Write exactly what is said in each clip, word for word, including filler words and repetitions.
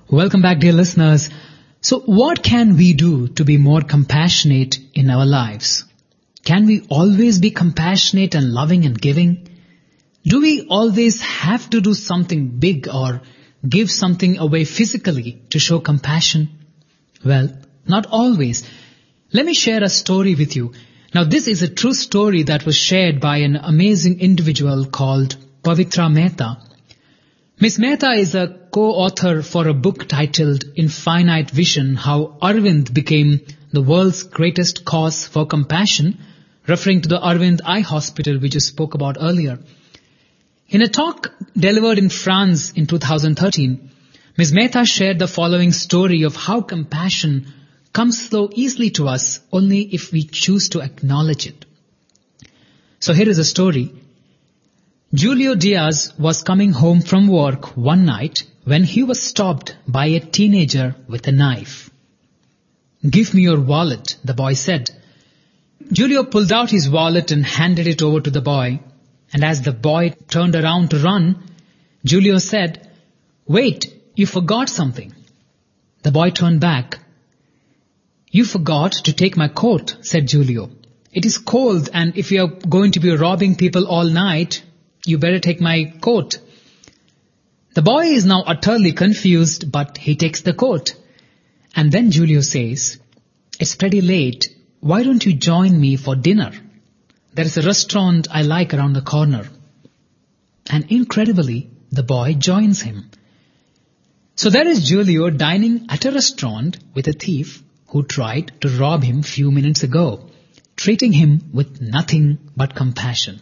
Welcome back, dear listeners. So what can we do to be more compassionate in our lives? Can we always be compassionate and loving and giving? Do we always have to do something big or give something away physically to show compassion? Well, not always. Let me share a story with you. Now, this is a true story that was shared by an amazing individual called Pavitra Mehta. Miss Mehta is a co-author for a book titled Infinite Vision, How Arvind Became the World's Greatest Cause for Compassion, referring to the Arvind Eye Hospital which you spoke about earlier. In a talk delivered in France in two thousand thirteen, Miss Mehta shared the following story of how compassion comes so easily to us only if we choose to acknowledge it. So here is a story. Julio Diaz was coming home from work one night when he was stopped by a teenager with a knife. "Give me your wallet," the boy said. Julio pulled out his wallet and handed it over to the boy. And as the boy turned around to run, Julio said, "Wait, you forgot something." The boy turned back. "You forgot to take my coat," said Julio. "It is cold, and if you are going to be robbing people all night, you better take my coat." The boy is now utterly confused, but he takes the coat. And then Julio says, "It's pretty late. Why don't you join me for dinner? There is a restaurant I like around the corner." And incredibly, the boy joins him. So there is Julio dining at a restaurant with a thief who tried to rob him few minutes ago, treating him with nothing but compassion.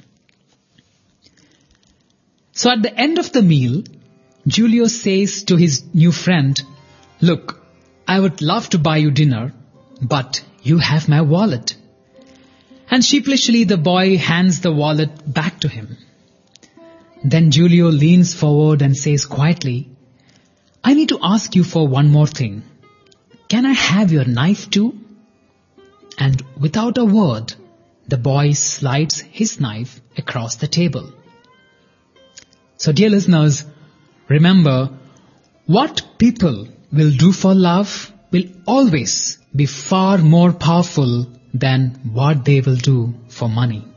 So at the end of the meal, Julio says to his new friend, "Look, I would love to buy you dinner, but you have my wallet." And sheepishly the boy hands the wallet back to him. Then Julio leans forward and says quietly, "I need to ask you for one more thing. Can I have your knife too?" And without a word, the boy slides his knife across the table. So dear listeners, remember, what people will do for love will always be far more powerful than what they will do for money.